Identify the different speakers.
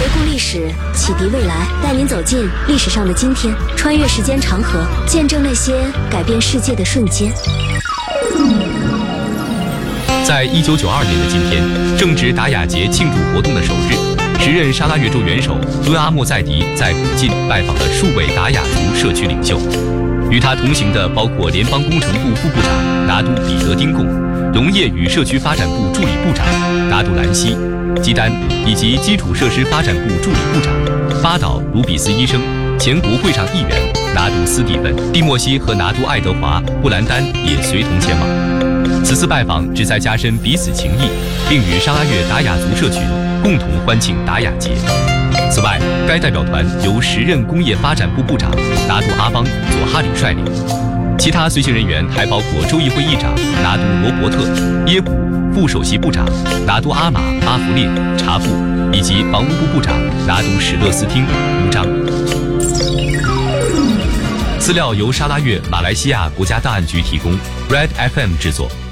Speaker 1: 顾历史，启迪未来，带您走进历史上的今天，穿越时间长河，见证那些改变世界的瞬间。
Speaker 2: 在1992年的今天，正值达雅节庆祝活动的首日，时任沙拉越州元首敦阿莫在迪在古晋拜访了数位达雅族社区领袖。与他同行的包括联邦工程部副部长拿督彼得丁贡、农业与社区发展部助理部长拿督兰西、基丹以及基础设施发展部助理部长巴岛卢比斯医生、前国会上议员拿督斯蒂芬·蒂莫西和拿督爱德华·布兰丹也随同前往。此次拜访旨在加深彼此情谊，并与沙拉越达雅族社群共同欢庆达雅节。此外，该代表团由时任工业发展部部长拿督阿邦·佐哈里率领。其他随行人员还包括州议会议长拿督罗伯特·耶古、副首席部长拿督阿玛·阿弗列·查布以及房屋部部长拿督史勒斯汀·乌章。资料由沙拉越马来西亚国家档案局提供 ，Red FM 制作。